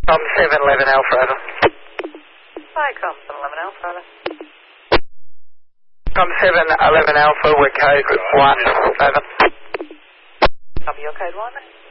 Com 711 Alpha, over. Hi, Com 711 Alpha, over. Com 711 Alpha, we're code 1, over. Copy your code 1.